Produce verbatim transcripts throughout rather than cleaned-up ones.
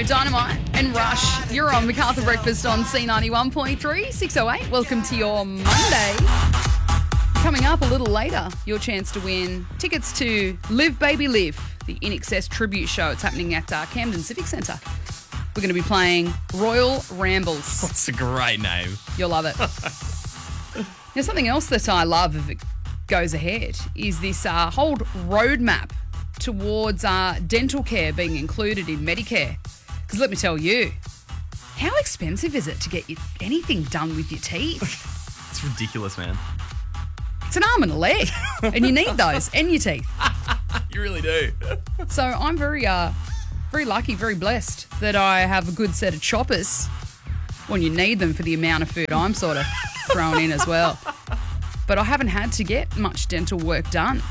Bono, Dynamite and Rush. You're on MacArthur Breakfast on C ninety-one point three, six oh eight. Welcome to your Monday. Coming up a little later, your chance to win tickets to Live Baby Live, the I N X S tribute show. It's happening at uh, Camden Civic Centre. We're going to be playing Royal Rambles. That's a great name. You'll love it. Now, something else that I love if it goes ahead is this uh, whole roadmap towards uh, dental care being included in Medicare. Because let me tell you, how expensive is it to get you anything done with your teeth? It's ridiculous, man. It's an arm and a leg, and you need those and your teeth. You really do. So I'm very, uh, very lucky, very blessed that I have a good set of choppers when you need them for the amount of food I'm sort of throwing in as well. But I haven't had to get much dental work done.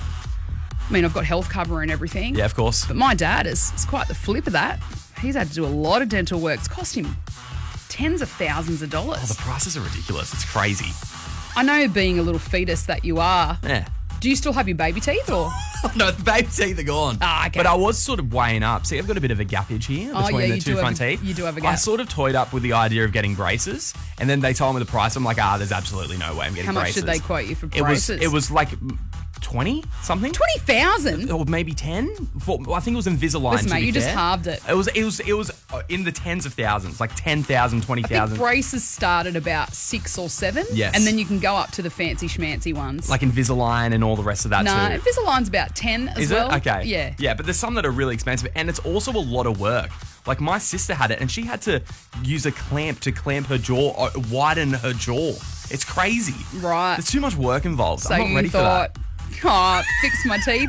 I mean, I've got health cover and everything. Yeah, of course. But my dad is, is quite the flip of that. He's had to do a lot of dental work. It's cost him tens of thousands of dollars. Oh, the prices are ridiculous. It's crazy. I know, being a little fetus that you are. Yeah. Do you still have your baby teeth or? No, the baby teeth are gone. Ah, okay. But I was sort of weighing up. See, I've got a bit of a gappage here Oh, between yeah, the you two do have front a- teeth. you do have a I gap. sort of toyed up with the idea of getting braces, and then they told me the price. I'm like, ah, there's absolutely no way I'm getting How much braces. did they quote you for It was, braces? it was like twenty something. twenty thousand? Or maybe ten. For, I think it was Invisalign. Listen, to mate, be you just fair. halved it. It was, it was, it was in the tens of thousands, like ten thousand, twenty I think thousand. braces start at about six or seven. Yes. And then you can go up to the fancy schmancy ones. Like Invisalign and all the rest of that no, too. Invisalign's about ten as Is well. it? Okay. Yeah. Yeah, but there's some that are really expensive, and it's also a lot of work. Like, my sister had it, and she had to use a clamp to clamp her jaw, uh, widen her jaw. It's crazy. Right. There's too much work involved. So I'm not you ready thought, for that. oh, fix my teeth,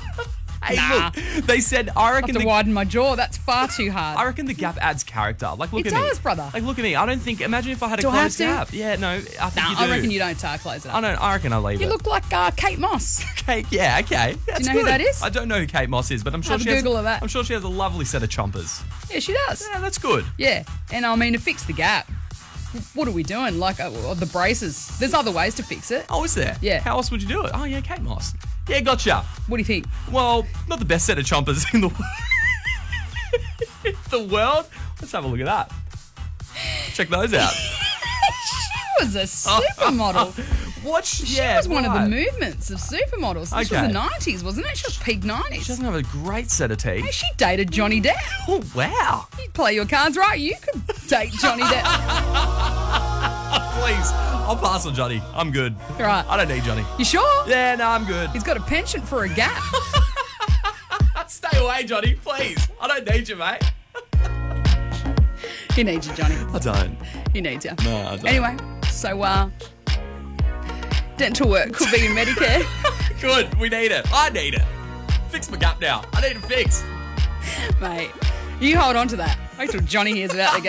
Hey, Nah. look, they said, I have reckon to the, widen my jaw. That's far too hard. I reckon the gap adds character. Like, look It at me. does, brother. Like, look at me. I don't think, imagine if I had a Do I have closed to? gap. Yeah, no, I think Nah, you do. I reckon you don't uh, close it I up. don't, I reckon I leave You it. look like uh, Kate Moss. Kate, yeah, okay. That's know who good. that is? I don't know who Kate Moss is, but I'm sure Have a she has, Google of that. I'm sure she has a lovely set of chompers. Yeah, she does. Yeah, that's good. Yeah. And I mean, to fix the gap, what are we doing? Like uh, the braces. There's other ways to fix it. Oh, is there? Yeah. How else would you do it? Oh, yeah, Kate Moss. Yeah, gotcha. What do you think? Well, not the best set of chompers in the, in the world. Let's have a look at that. Check those out. She was a supermodel. What? She yeah, was one of the right. movements of supermodels. This Okay. was the nineties, wasn't it? She was peak nineties. She doesn't have a great set of teeth. Hey, she dated Johnny Depp. Oh, wow. You play your cards right, you could date Johnny Depp. Please. I'll pass on Johnny. I'm good. Right. I don't need Johnny. You sure? Yeah, no, I'm good. He's got a penchant for a gap. Stay away, Johnny, please. I don't need you, mate. He needs you, Johnny. I don't. He needs you. No, I don't. Anyway, so uh, dental work could be in Medicare. Good. We need it. I need it. Fix my gap now. I need it fixed. Mate, you hold on to that. Wait till Johnny hears about the